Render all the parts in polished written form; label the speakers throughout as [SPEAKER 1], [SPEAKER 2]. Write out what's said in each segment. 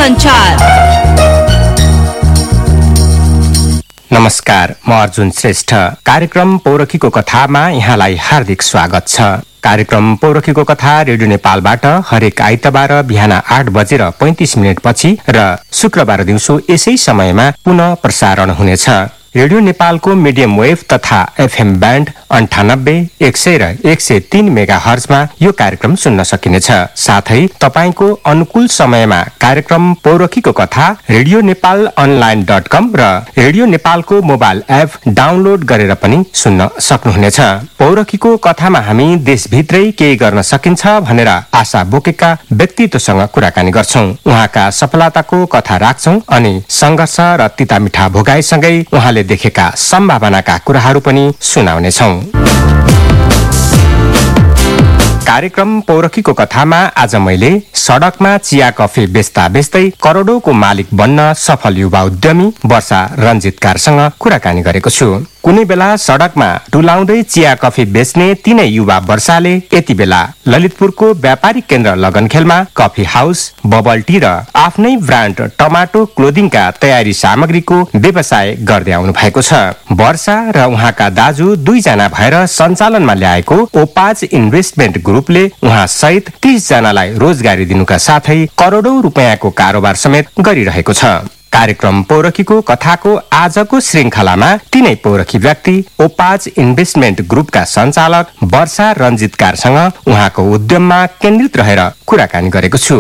[SPEAKER 1] संचार।
[SPEAKER 2] नमस्कार, म अर्जुन श्रेष्ठ। कार्यक्रम पौरखीको कथामा यहाँलाई हार्दिक स्वागत छ। कार्यक्रम पौरखीको कथा रेडियो नेपालबाट हरेक आइतबार बिहान 8:35 पछि र शुक्रबार दिउँसो यसै समयमा पुनः प्रसारण हुनेछ। रेडियो नेपालको मिडियम वेभ तथा एफएम ब्यान्ड 98, 100 र 103 मेगाहर्जमा यो कार्यक्रम सुन्न सकिनेछ। साथै तपाईको अनुकूल समयमा कार्यक्रम पौरखीको कथा रेडियो नेपाल online.com र रेडियो नेपालको मोबाइल एप डाउनलोड गरेर पनि सुन्न सक्नुहुनेछ। पौरखीको कथामा हामी देशभित्रै केही गर्न सकिन्छ भनेर आशा बोकेका व्यक्तित्वसँग कुराकानी गर्छौं। उहाँका सफलताको कथा राख्छौं अनि संघर्ष र तितामिठा भोगाइसँगै उहाँले देखेका सम्भावनाका कुराहरू पनि सुनाउनेछौं। कार्यक्रम पौरखीको कथामा आज मैले सडकमा चिया कफी बेच्दा बेच्दै करोडौंको मालिक बन्न सफल युवा उद्यमी वर्षा रञ्जितकारसँग कुराकानी गरेको छु। कुनै बेला सडकमा डुलाउँदै चिया कफी बेच्ने तिनै युवा वर्षाले यति बेला ललितपुरको व्यापारिक केन्द्र लगनखेलमा कफी हाउस, बबल टी र आफ्नै ब्रान्ड टमाटो क्लोदिङका तयारी सामग्रीको व्यवसाय गर्दै आउनु भएको छ। वर्षा र उहाँका दाजु दुईजना भएर सञ्चालनमा ल्याएको ओपाज इन्भेस्टमेन्ट ग्रुपले उहाँ सहित 30 जनालाई रोजगारी दिनुका साथै करोडौं रुपैयाँको कारोबार समेत गरिरहेको छ। कार्यक्रम पौरखीको कथाको आजको श्रृंखलामा तिनै पौरखी व्यक्ति ओपाज इन्भेस्टमेन्ट ग्रुपका सञ्चालक वर्षा रञ्जितकारसँग उहाँको उद्यममा केन्द्रित रहेर कुराकानी गरेको छु।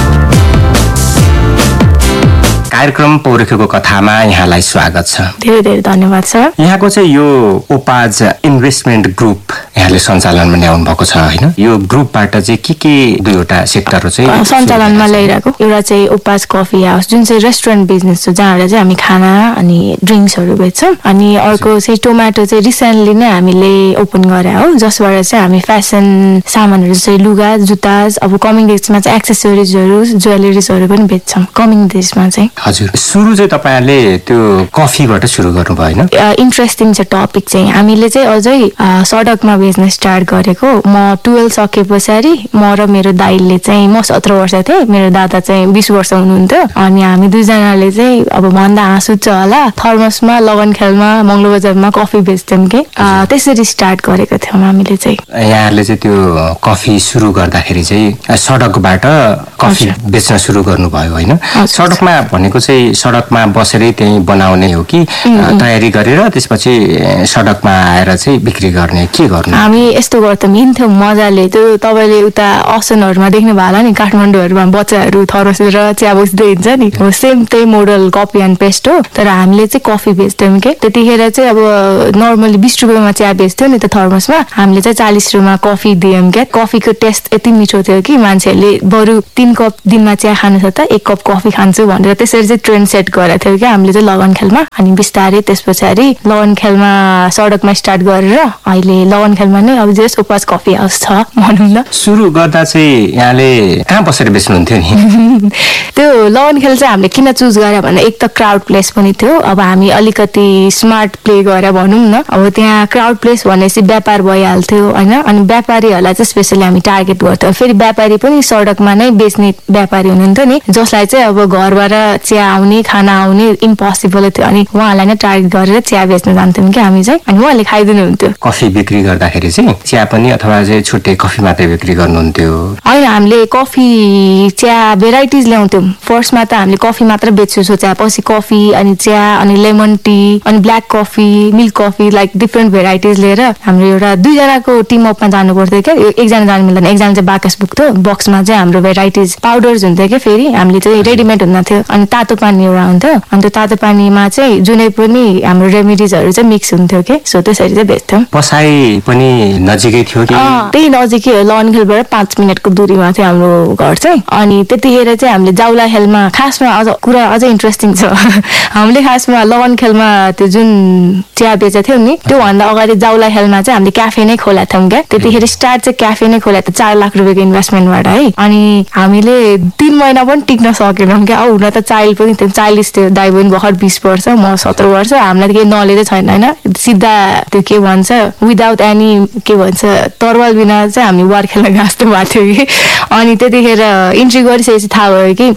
[SPEAKER 2] कार्यक्रम पौरखीको कथामा यहाँलाई स्वागत छ।
[SPEAKER 3] धेरै धेरै धन्यवाद सर।
[SPEAKER 2] यहाँको चाहिँ यो ओपाज इन्भेस्टमेन्ट ग्रुप यहाँले सञ्चालनमा ल्याउनु भएको छ हैन? यो ग्रुपबाट चाहिँ के दुईवटा सेक्टरहरु चाहिँ
[SPEAKER 3] सञ्चालनमा ल्याइरहेको। एउटा चाहिँ ओपाज कफी हाउस जुन चाहिँ रेस्टुरेन्ट बिजनेस हो, जहाँबाट चाहिँ हामी खाना अनि ड्रिङ्क्सहरु बेच्छौं। अनि अर्को चाहिँ टोमाटो चाहिँ रिसेन्टली नै हामीले ओपन गरे हो, जसबाट चाहिँ हामी फ्यासन सामानहरु चाहिँ लुगा, जुत्ता, अब कमिङ डेजमा चाहिँ एक्सेसरिजहरु, ज्वेलरिजहरु पनि बेच्छौं कमिङ डेजमा चाहिँ।
[SPEAKER 2] हजुर, सुरु चाहिँ तपाईहरुले त्यो कफीबाट सुरु गर्नु भयो हैन?
[SPEAKER 3] इन्ट्रेस्टिङ छ टपिक चाहिँ। हामीले चाहिँ अझै सडकमा बेच्न स्टार्ट गरेको। म 12 सकेपछि म र मेरो दाइले चाहिँ, म 17 वर्ष थिएँ, मेरो दादा चाहिँ 20 वर्ष हुनुहुन्थ्यो। अनि हामी दुईजनाले चाहिँ अब भन्दा हाँसु छ होला, थर्मसमा लगनखेलमा मंगलो बजारमा कफी बेच्थ्यौं के। त्यसरी स्टार्ट गरेको थियौं हामीले चाहिँ।
[SPEAKER 2] यहाँले चाहिँ त्यो कफी सुरु गर्दाखेरि चाहिँ सडकबाट कफी बेच्न सुरु गर्नुभयो हैन? सडकमा भनेको चाहिँ सडकमा बसेरै त्यही बनाउने हो कि तयारी गरेर त्यसपछि सडकमा आएर चाहिँ बिक्री गर्ने, के गर्नु?
[SPEAKER 3] हामी यस्तो गर्थ्यौं, हिँड्थ्यौं मजाले। त्यो तपाईले उता असनहरुमा देख्नु भयो होला नि, काठमाडौँहरुमा बच्चाहरु थरसेर चिया बेच्दै हिँड्छ नि, हो सेम त्यही मोडल कपी एन्ड पेस्ट हो। तर हामीले चाहिँ कफी बेच्थ्यौं के। त्यतिखेर चाहिँ अब नर्मली 20 रुपैयाँमा चिया बेच्थ्यौं नि त थर्मसमा, हामीले चाहिँ 40 रुपैयाँमा कफी दियौं के। कफीको टेस्ट यति मिठो थियो कि मान्छेहरूले बरु 3 कप दिनमा चिया खानु छ त 1 कप कफी खान्छु भनेर त्यसरी चाहिँ ट्रेन्ड सेट गरेको थियो कि हामीले चाहिँ लगनखेलमा। अनि बिस्तारै त्यसपछि लगनखेलमा सडकमा स्टार्ट गरेर अहिले लगनखेलमा नै अब जस ओपाज कफी हाउस छ भनौँ न।
[SPEAKER 2] सुरु गर्दा चाहिँ यहाँले कहाँ बसेर बेच्नुहुन्थ्यो नि?
[SPEAKER 3] त्यो लगनखेल चाहिँ हामीले किन चुज गरे भने एक त क्राउड प्लेस पनि थियो। अब हामी अलिकति स्मार्ट प्ले गरे भनौँ न। अब त्यहाँ क्राउड प्लेस भनेपछि व्यापार भइहाल्थ्यो हैन? अनि व्यापारीहरूलाई चाहिँ स्पेशली हामी टार्गेट गर्थ्यौं। फेरि व्यापारी पनि सडकमा नै बेच्ने व्यापारी हुनुहुन्थ्यो नि, जसलाई चाहिँ अब घरबाट चिया आउने, खाना आउने इम्पोसिबल थियो। अनि उहाँलाई नै टार्गेट गरेर चिया बेच्न जान्थ्यौं कि हामी चाहिँ। अनि उहाँले खाइदिनु हुन्थ्यो।
[SPEAKER 2] कफी बिक्री गर्दाखेरि चाहिँ चिया पनि अथवा चाहिँ छुट्टै कफी मात्रै बिक्री गर्नुहुन्थ्यो?
[SPEAKER 3] होइन, हामीले कफी चिया भेराइटिज ल्याउँथ्यौं। फर्स्टमा त हामीले कफी मात्र बेच्छु सोचे, पछि कफी अनि चिया अनि लेमन टी अनि black coffee, milk coffee, like different varieties लिएर हाम्रो एउटा 2 जनाको टिम अपमा जानु पर्थ्यो क्या। एकजना जानु मिल्दैन, एकजना चाहिँ बाकस बोक्थ्यो। बक्समा चाहिँ हाम्रो भेराइटिज पाउडर्स हुन्थ्यो क्या। फेरि हामीले चाहिँ रेडिमेड हुँदैन थियो। अनि तातो पानी एउटा हुन्थ्यो। अनि त्यो तातो पानीमा चाहिँ जुनै पनि हाम्रो रेमेडिजहरु चाहिँ मिक्स हुन्थ्यो के। सो त्यसरी चाहिँ बेच्थ्यौं।
[SPEAKER 2] पसाई पनि नजिकै थियो कि?
[SPEAKER 3] त्यही नजिकै हो, लगनखेलबाट 5 मिनेटको दूरीमा थियो हाम्रो घर चाहिँ। अनि त्यतिखेर चाहिँ हामीले जाउला खेलमा, खासमा अझ कुरा अझै इन्ट्रेस्टिङ छ, हामीले खासमा लगनखेलमा त्यो जुन चिया बेचेको थियौं नि, त्यो भन्दा अगाडि जाउला खेलमा चाहिँ हामीले क्याफे नै खोलेको थियौं क्या। त्यतिखेर स्टार्ट चाहिँ क्याफे नै खोलेको थियो 4 लाख रुपियाँको इन्भेस्टमेन्टबाट है। अनि हामीले 3 महिना पनि टिक्न सकेनौं क्या। हुन त चाइल्ड पनि थियो, 40 थियो, दाइ पनि भर्खर 20 वर्ष, म 17 वर्ष। हामीलाई केही नलेजै छैन हैन, सिधा त्यो के भन्छ विदाउट एनी के भन्छ तरवाल बिना चाहिँ हामी वार खेल्न गाँस्नु भएको थियो कि। अनि त्यतिखेर इन्ट्री गरिसकेपछि थाहा भयो कि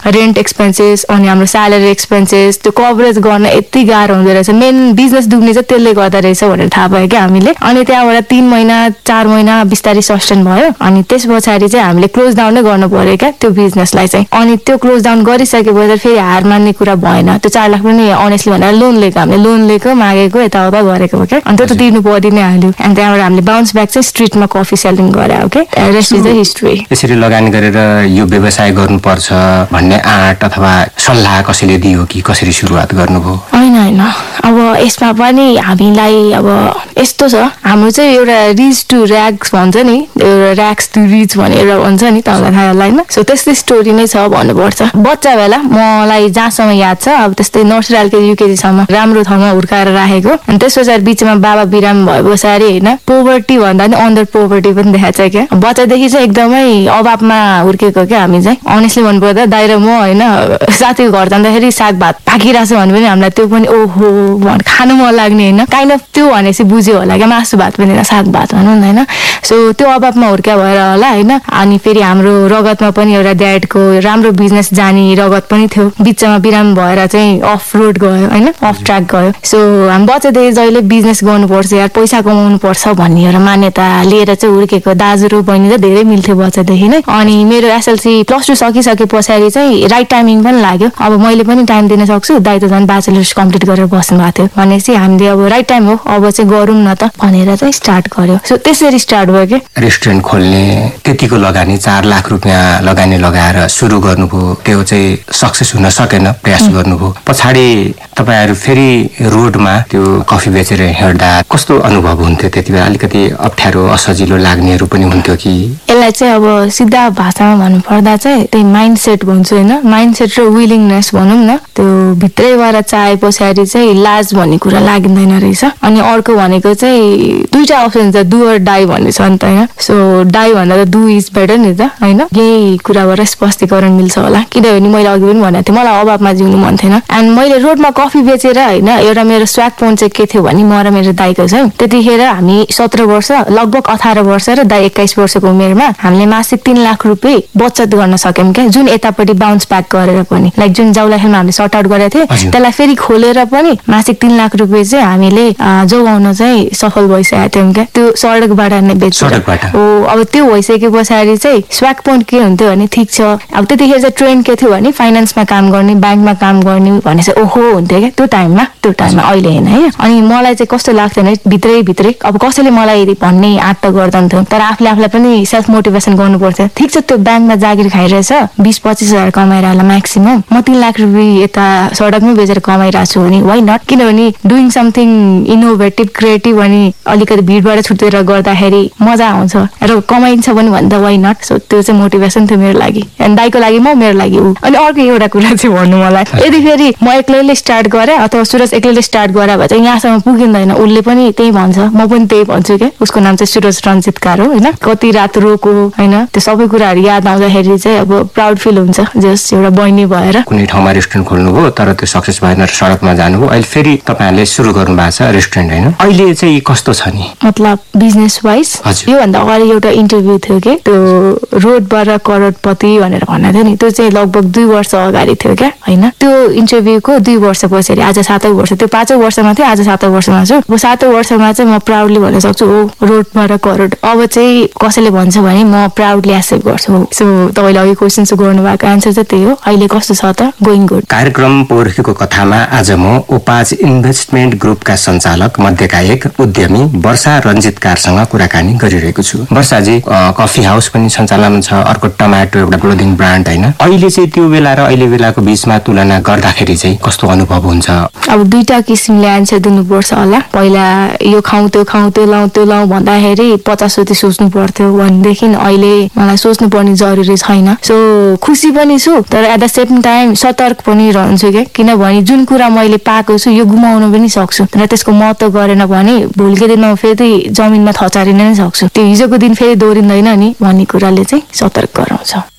[SPEAKER 3] रेन्ट एक्सपेन्सेस अनि हाम्रो स्यालेरी एक्सपेन्सेस त्यो कभरेज गर्न यति गाह्रो हुँदो रहेछ। मेन बिजनेस डुब्ने चाहिँ त्यसले गर्दा रहेछ भनेर थाहा भयो क्या हामीले। अनि त्यहाँबाट 3 महिना 4 महिना बिस्तारै सस्टेन भयो अनि त्यस पछाडि चाहिँ हामीले क्लोज डाउन नै गर्नु पर्यो क्या त्यो बिजनेसलाई चाहिँ। अनि त्यो क्लोज डाउन गरिसकेपछि फेरि हार मान्ने कुरा भएन। त्यो 4 लाख पनि अनेस्टली भनेर लोन लिएको, हामीले लोन लिएको मागेको यताउता गरेको हो क्या। अनि त्यो त तिर्नु पर्दै नै हाल्यो। अनि त्यहाँबाट हामीले बााउन्स ब्याक चाहिँ स्ट्रिटमा कफी सेलिङ गरे के। Rest is the history.
[SPEAKER 2] यसरी लगानी गरेर यो व्यवसाय गर्नुपर्छ भन्ने आँट अथवा सल्लाह कसैले दियो कि कसरी सुरुवात गर्नुभयो?
[SPEAKER 3] होइन अब यसमा पनि हामीलाई अब यस्तो छ, हाम्रो चाहिँ एउटा रिच टु ऱ्याक्स भन्छ नि, एउटा ऱ्याक्स टु रिच भनेर एउटा भन्छ नि, तपाईँलाई थाहा होला होइन? सो त्यस्तै स्टोरी नै छ भन्नुपर्छ। बच्चा बेला मलाई जहाँसम्म याद छ अब त्यस्तै नर्सरी एलकेजी युकेजीसम्म राम्रो ठाउँमा हुर्काएर राखेको। अनि त्यस पछाडि बिचमा बाबा बिराम भयो पछाडि होइन पोभर्टी भन्दा नि अन्डर पोभर्टी पनि देखाएको छ क्या। बच्चादेखि चाहिँ एकदमै अभावमा हुर्केको क्या हामी चाहिँ। अनेस्टली भन्नुपर्दा दाइ र म होइन साथीको घर जाँदाखेरि साग भात पाकिरहेको छ भने पनि हामीलाई त्यो पनि ओहो खानु मन लाग्ने होइन, काइन्ड अफ त्यो भनेपछि बुझ्यो होला क्या, मासु भात पनि साग भात भनौँ न होइन। सो त्यो अभावमा हुर्क्या भएर होला होइन। अनि फेरि हाम्रो रगतमा पनि एउटा ड्याडको राम्रो बिजनेस जाने रगत पनि थियो। बिचमा बिराम भएर चाहिँ अफ रोड गयो होइन, अफ ट्र्याक गयो। सो हामी बच्चादेखि जहिले बिजनेस गर्नुपर्छ यार, पैसा कमाउनु पर्छ भन्ने एउटा मान्यता लिएर चाहिँ हुर्केको। दाजु र बहिनी चाहिँ धेरै मिल्थ्यो बच्चादेखि नै। अनि मेरो एसएलसी +2 सकिसके पछाडि चाहिँ राइट टाइमिङ पनि लाग्यो। अब मैले पनि टाइम दिन सक्छु, दाइ त झन् ब्याचलर्स कम्प्लिट गरेर बस्नु भएको थियो भनेपछि हामीले अब राइट टाइम हो अब चाहिँ गरौँ न त भनेर चाहिँ स्टार्ट गर्यो। सो त्यसरी स्टार्ट भयो कि।
[SPEAKER 2] रेस्टुरेन्ट खोल्ने त्यतिको लगानी 4 लाख रुपियाँ लगानी लगाएर सुरु गर्नुभयो, त्यो चाहिँ सक्सेस हुन सकेन, प्रयास गर्नुभयो। पछाडि तपाईँहरू फेरि रोडमा त्यो कफी बेचेर हिँड्दा कस्तो अनुभव हुन्थ्यो त्यति बेला? अलिकति अप्ठ्यारो असजिलो लाग्नेहरू पनि हुन्थ्यो कि?
[SPEAKER 3] यसलाई चाहिँ अब सिधा भाषामा भन्नुपर्दा चाहिँ त्यही माइन्ड सेट भन्छु होइन, माइन्ड सेट र विलिङनेस भनौँ न। त्यो भित्रैबाट चाहे पछाडि चाहिँ लाज भन्ने कुरा लागिँदैन रहेछ। अनि अर्को भनेको चाहिँ दुईटा अप्सन छ, डु अर डाई भन्ने छ नि त होइन। सो डाई भन्दा त डु इज बेटर नि त होइन। यही कुराबाट स्पष्टीकरण मिल्छ होला, किनभने मैले अघि पनि भनेको थिएँ मलाई अभावमा जिउनु मन थिएन। एन्ड मैले रोडमा कफी बेचेर होइन एउटा मेरो स्वाग पोइन्ट चाहिँ के थियो भने म र मेरो दाइको चाहिँ त्यतिखेर हामी 17 वर्ष लगभग 18 वर्ष र दाइ 21 वर्षको उमेरमा हामीले मासिक 3 लाख रुपियाँ बचत गर्न सक्यौँ क्या। जुन यतापट्टि बााउन्स ब्याक गरेर पनि लाइक जुन जाउला खेलमा हामीले सर्ट आउट गरेको थियौँ त्यसलाई फेरि खोलेर पनि मासिक 3 लाख रुपियाँ चाहिँ हामीले जोगाउन चाहिँ सफल भइसकेका थियौँ क्या। त्यो सडकबाट नै बेचेर अब त्यो भइसके पछाडि चाहिँ स्वाग पोइन्ट के हुन्थ्यो भने ठिक छ अब त्यतिखेर चाहिँ ट्रेन्ड के थियो भने फाइनेन्समा काम गर्ने, ब्याङ्कमा काम गर्ने भने चाहिँ ओहो हुन्थ्यो क्या त्यो टाइममा। अहिले होइन है। अनि मलाई चाहिँ कस्तो लाग्थ्यो भने भित्रै अब कसैले मलाई भन्ने आँट त गर्दैन थियो, तर आफूलाई पनि सेल्फ मोटिभेसन गर्नु पर्थ्यो। ठिक छ त्यो ब्याङ्कमा जागिर खाइरहेछ 20-25 हजार कमाएर होला म्याक्सिमम, म 3 लाख रुपियाँ यता सडकमै बेचेर कमाइरहेको छु भने वाइ नट। किनभने डुइङ समथिङ इनोभेटिभ क्रिएटिभ अनि अलिकति भिडबाट छुटेर गर्दाखेरि मजा आउँछ र कमाइन्छ पनि भन्दा वाइ नट। सो त्यो चाहिँ मोटिभेसन थियो मेरो लागि, अनि दाइको लागि म, मेरो लागि ऊ। अनि अर्को एउटा कुरा चाहिँ भन्नु मलाई, यदि फेरि म एक्लैले स्टार्ट गरेँ अथवा सुरज एक्लैले स्टार्ट गरेँ भए चाहिँ यहाँसम्म पुगिँदैन। उसले पनि त्यही भन्छ, म पनि त्यही भन्छु क्या। उसको नाम चाहिँ सुरज रञ्जितकार हो होइन। कति रात रोको होइन, त्यो सबै कुराहरू याद आउँदाखेरि चाहिँ अब प्राउड फिल हुन्छ जस्ट एउटा बहिनी भएर।
[SPEAKER 2] कुनै ठाउँमा रेस्टुरेन्ट खोल्नुभयो तर त्यो सक्सेस भएन, सडकमा जानुभयो। अहिले फेरि तपाईँहरूले सुरु गर्नु भएको छ रेस्टुरेन्ट होइन? अहिले चाहिँ कस्तो छ नि
[SPEAKER 3] मतलब बिजनेस वाइज? योभन्दा अगाडि एउटा इन्टरभ्यू थियो कि त्यो रोडबाट करोडपति भनेर भनेको थियो नि, त्यो चाहिँ लगभग 2 वर्ष अगाडि थियो क्या होइन। त्यो इन्टरभ्यूको 2 वर्ष पछाडि आज 7औं वर्ष, त्यो 5औं वर्षमा थियो, आज 7औं वर्षमा छु। 7औं वर्षमा चाहिँ म प्राउडली भन्न सक्छु हो रोडबाट करोड। अब चाहिँ कसैले भन्छ भने म प्राउडली एक्सेप्ट गर्छु। सो तपाईँले अघि क्वेसन गर्नु भएको एन्सर चाहिँ त्यही हो। अहिले कस्तो छ त? Going good.
[SPEAKER 2] कार्यक्रम पौरखीको कथामा आज म ओपाज इन्भेस्टमेन्ट ग्रुपका सञ्चालक मध्येका एक उद्यमी वर्षा रञ्जितकारसँग कुराकानी गरिरहेको छु। वर्षाजी कफी हाउस पनि सञ्चालन छ, अर्को टमाटो एउटा क्लोदिङ ब्रान्ड होइन। अहिले चाहिँ त्यो बेला र अहिले बेलाको बीचमा तुलना गर्दाखेरि चाहिँ कस्तो अनुभव हुन्छ?
[SPEAKER 3] अब दुईटा किसिमले एन्सर दिनुपर्छ होला। पहिला यो खाउँ त्यो लाउँ भन्दाखेरि 50 चोटि सोच्नु पर्थ्यो भनेदेखि अहिले मलाई सोच्नु पर्ने जरुरी छैन। सो खुसी पनि छु तर एट द सेम टाइम सतर्क पनि रहन्छु क्या। किनभने जुन कुरा मैले पाएको छु यो गुमाउन पनि सक्छु र त्यसको महत्त्व गरेन भने भोलिको दिनमा फेरि जमिनमा थचारिन नै सक्छु। त्यो हिजोको दिन फेरि दोहोरिँदैन नि भन्ने कुराले चाहिँ सतर्क गराउँछ।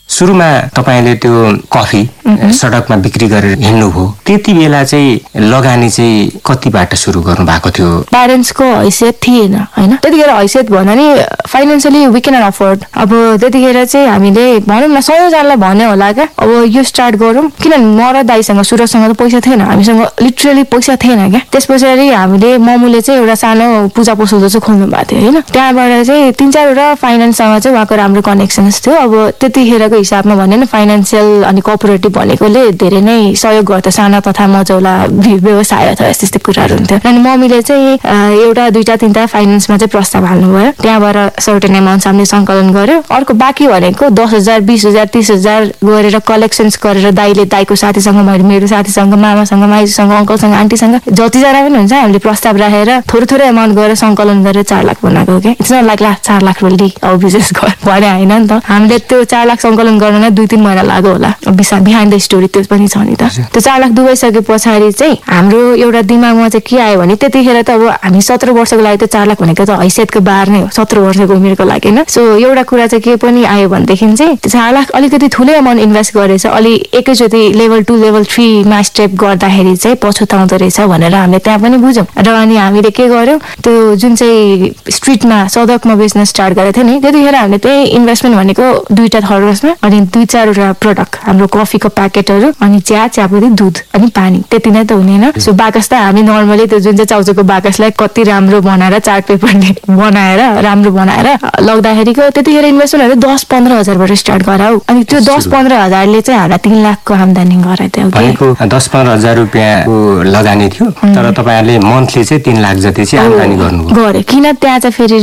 [SPEAKER 2] सुरुमा तपाईले त्यो कफी सडकमा बिक्री गरेर हिँड्नुभयो, त्यति बेला चाहिँ लगानी चाहिँ कतिबाट सुरु गर्नु भएको थियो?
[SPEAKER 3] प्यारेन्ट्सको हैसियत थिएन हैन, त्यतिखेर हैसियत भन्दा नि फाइनेन्सियली वी क्यान अफोर्ड। अब त्यतिखेर चाहिँ हामीले भनौँ न 100जनालाई भन्यो होला क्या अब यो स्टार्ट गरौँ, किनभने म र दाइसँग सुरजसँग त पैसा थिएन, हामीसँग लिटरली पैसा थिएन क्या। त्यस पछाडि हामीले ममुले चाहिँ एउटा सानो पूजा पसल जस्तो खोल्नु भएको थियो होइन, त्यहाँबाट चाहिँ 3-4वटा फाइनेन्ससँग चाहिँ उहाँको राम्रो कनेक्सन्स थियो। अब त्यतिखेरको हिसाबमा भन्यो नि फाइनेन्सियल अनि कोअपरेटिभ भनेकोले धेरै नै सहयोग गर्छ, साना तथा मझौला व्यवसाय अथवा यस्तो कुराहरू हुन्थ्यो। अनि मम्मीले चाहिँ एउटा 2-3 फाइनेन्समा चाहिँ प्रस्ताव हाल्नुभयो, त्यहाँबाट सर्टेन एमाउन्ट हामीले सङ्कलन गर्यो। अर्को बाँकी भनेको 10,000 20,000 30,000 गरेर कलेक्सन्स गरेर दाइको साथीसँग, मेरो साथीसँग, मामासँग, माइजूसँग, अङ्कलसँग, आन्टीसँग जतिजना पनि हुन्छ हामीले प्रस्ताव राखेर थोरै एमाउन्ट गरेर सङ्कलन गरेर 4 लाख बनाएको क्या। इट्स नट लाइक 4 लाख रोल्डी अब बिजनेस भने होइन नि त। हामीले त्यो 4 लाख सङ्कलन गर्न नै 2-3 महिना लाग्यो होला। बिहाइन्ड द स्टोरी त्यो पनि छ नि त। त्यो 4 लाख डुबाइसके पछाडि चाहिँ हाम्रो एउटा दिमागमा चाहिँ के आयो भने त्यतिखेर त अब हामी 17 वर्षको लागि त 4 लाख भनेको त हैसियतको बार नै हो 17 वर्षको उमेरको लागि होइन। सो एउटा कुरा चाहिँ के पनि आयो भनेदेखि चाहिँ 4 लाख अलिकति ठुलै अमाउन्ट इन्भेस्ट गरेछ, अलि एकैचोटि लेभल 2 लेभल 3 मा स्टेप गर्दाखेरि चाहिँ पछुताउँदो रहेछ भनेर हामीले त्यहाँ पनि बुझ्यौँ। र अनि हामीले के गर्यौँ, त्यो जुन चाहिँ स्ट्रिटमा सडकमा बिजनेस स्टार्ट गरेको थियो नि, त्यतिखेर हामीले त्यही इन्भेस्टमेन्ट भनेको 2टा थर्मसमा अनि 2-4वटा प्रडक्ट, हाम्रो कफीको प्याकेटहरू अनि चियापत्ती, दुध अनि पानी, त्यति नै त हुने होइन। सो बाकस त हामी नर्मली त्यो जुन चाहिँ चाउचाउको बाकसलाई कति राम्रो बनाएर चार्ट पेपरले बनाएर राम्रो बनाएर लग्दाखेरिको त्यतिखेर इन्भेस्टमेन्टहरू 10-15 हजारबाट स्टार्ट गराऊ। अनि त्यो 10-15 हजारले चाहिँ हामीलाई 3 लाखको आम्दानी गराइदियो।
[SPEAKER 2] भनेको 10-15 हजार रुपियाँको लगानी थियो, तर तपाईँहरूले मन्थली चाहिँ 3 लाख जति चाहिँ आम्दानी
[SPEAKER 3] गरे। किन त्यहाँ चाहिँ फेरि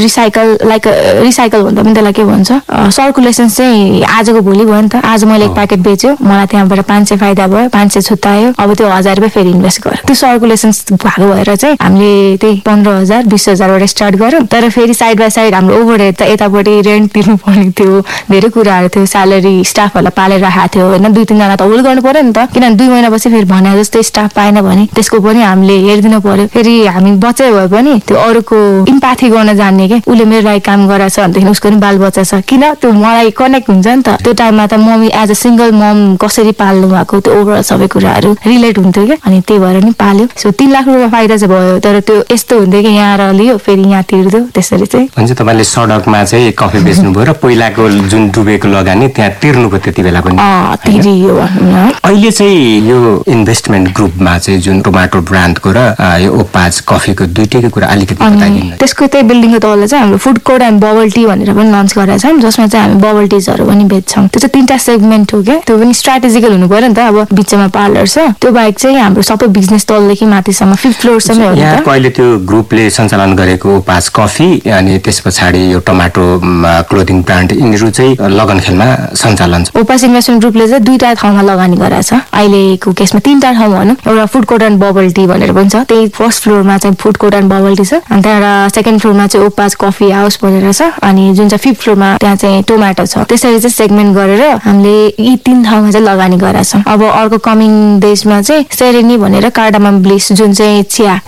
[SPEAKER 3] रिसाइकल भन्दा पनि त्यसलाई के भन्छ, सर्कुलेसन चाहिँ आजको भोलि भयो नि त। आज मैले एक प्याकेट बेच्यो, मलाई त्यहाँबाट 500 फाइदा भयो, 500 छुट्यायो, अब त्यो 1000 रुपियाँ फेरि इन्भेस्ट गर्यो। त्यो सर्कुलेसन भएको भएर चाहिँ हामीले त्यही 15,000 20,000बाट स्टार्ट गर्यौँ। तर फेरि साइड बाई साइड हाम्रो ओभरहेड त यतापट्टि रेन्ट तिर्नु पर्ने थियो, धेरै कुराहरू थियो, स्यालेरी स्टाफहरूलाई पालेर राखेको थियो होइन। 2-3 जना त होल्ड गर्नु पर्यो नि त, किनभने 2 महिनापछि फेरि भने जस्तै स्टाफ पाएन भने त्यसको पनि हामीले हेरिदिनु पर्यो। फेरि हामी बच्चै भए पनि त्यो अरूको इम्प्याथी गर्न जान्ने के, उसले मेरो लागि काम गराएको छ भनेदेखि उसको पनि बाल बच्चा छ, किन त्यो मलाई कनेक्ट हुन्छ नि त। त्यो टाइममा त मम्मी एज अ सिङ्गल मम कसरी पाल्नु भएको त्यो ओभरअल सबै कुराहरू रिलेट हुन्थ्यो क्या। अनि त्यही भएर नि पाल्यो। सो 3 लाख रुपियाँ फाइदा चाहिँ भयो, तर त्यो यस्तो हुन्थ्यो कि यहाँ लियो फेरि यहाँ तिर्दो, त्यसरी चाहिँ।
[SPEAKER 2] हुन्छ, तपाईँले सडकमा चाहिँ कफी बेच्नुभयो र पहिलाको जुन डुबेको लगानी त्यहाँ तिर्नुको त्यति बेला पनि
[SPEAKER 3] तिरियो।
[SPEAKER 2] अहिले चाहिँ यो इन्भेस्टमेन्ट ग्रुपमा चाहिँ जुन टोमाटो ब्रान्डको र यो ओपाज कफीको दुईटैको कुरा अलिकति बताइदिनु।
[SPEAKER 3] त्यसको त्यही बिल्डिङको तल चाहिँ हाम्रो food court and bubble tea भनेर पनि लन्च गरेका छौँ, जसमा चाहिँ हामी बबल टिजहरू पनि बेच्छौँ। त्यो चाहिँ 3टा सेगमेन्ट हो क्या, त्यो पनि स्ट्राटेजिकल हुनु पर्यो नि त। अब बिचमा पार्लर छ, त्यो बाहेक चाहिँ हाम्रो सबै बिजनेस तलदेखि माथिसम्म 5th फ्लोरसम्म हो।
[SPEAKER 2] यहाँ कहिले त्यो ग्रुपले सञ्चालन गरेको ओपाज कफी अनि त्यस पछाडि यो टोमाटो क्लोदिङ ब्रान्ड यिनीहरू चाहिँ लगन खेलमा सञ्चालन छ।
[SPEAKER 3] ओपाज इन्भेस्टमेन्ट ग्रुपले चाहिँ 2टा ठाउँमा लगानी गराएको छ, अहिलेको केसमा 3टा ठाउँ भनौँ। एउटा food court and bubble tea भनेर पनि छ, त्यही 1st फ्लोरमा चाहिँ food court and bubble tea छ। अनि त्यहाँबाट 2nd फ्लोरमा चाहिँ ओपाज कफी हाउस भनेर छ, अनि जुन चाहिँ 5th फ्लोरमा त्यहाँ चाहिँ टोमाटो छ। त्यसरी चाहिँ सेगमेन्ट गरेर हामीले यी 3 ठाउँमा चाहिँ लगानी गराएको छौँ। अब अर्को कमिङ डेजमा चाहिँ सेरेनी भनेर कार्डामम ब्लिस जुन चाहिँ चिया